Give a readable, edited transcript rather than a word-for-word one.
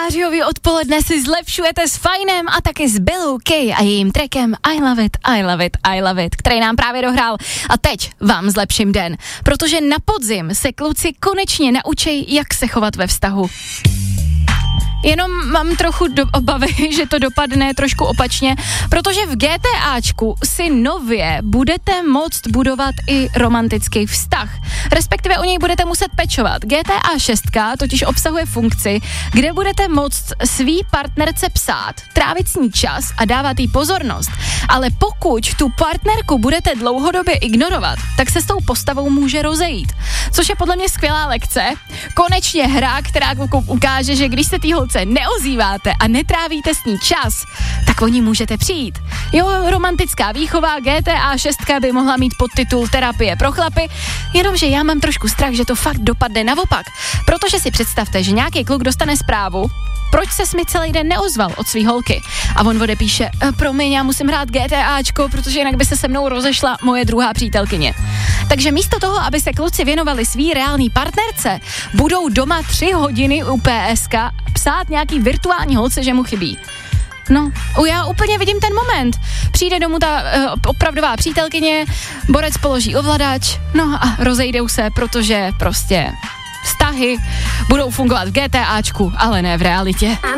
zářijový odpoledne si zlepšujete s Fajnem a taky s Billou Kay a jejím trackem I Love It, I Love It, I Love It, který nám právě dohrál. A teď vám zlepším den, protože na podzim se kluci konečně naučí, jak se chovat ve vztahu. Jenom mám trochu obavy, že to dopadne trošku opačně, protože v GTAčku si nově budete moct budovat i romantický vztah. Respektive o něj budete muset pečovat. GTA 6 totiž obsahuje funkci, kde budete moct svý partnerce psát, trávit s ní čas a dávat jí pozornost. Ale pokud tu partnerku budete dlouhodobě ignorovat, tak se s tou postavou může rozejít. Což je podle mě skvělá lekce. Konečně hra, která ukáže, že když se té holce neozýváte a netrávíte s ní čas, tak o ní můžete přijít. Jo, romantická výchova GTA 6 by mohla mít podtitul Terapie pro chlapy, jenomže já mám trošku strach, že to fakt dopadne naopak. Protože si představte, že nějaký kluk dostane zprávu, proč ses mi celý den neozval od svý holky. A on odepíše, promiň, já musím hrát GTAčko, protože jinak by se mnou rozešla moje druhá přítelkyně. Takže místo toho, aby se kluci věnovali svý reální partnerce, budou doma 3 hodiny u PSK psát nějaký virtuální holce, že mu chybí. No, já úplně vidím ten moment. Přijde domů ta opravdová přítelkyně, borec položí ovladač, no a rozejdou se, protože prostě vztahy budou fungovat v GTAčku, ale ne v realitě.